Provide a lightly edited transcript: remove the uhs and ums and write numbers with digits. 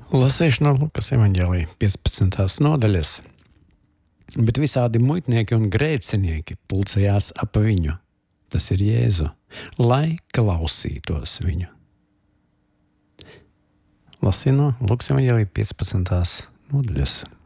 Lasīšu no Lukas evaņģēlija 15. nodaļas. Bet visādi muitnieki un grēcinieki pulcējās ap viņu, tas ir Jēzu, lai klausītos viņu. Lasīju no Lukas evaņģēlija 15. nodaļas.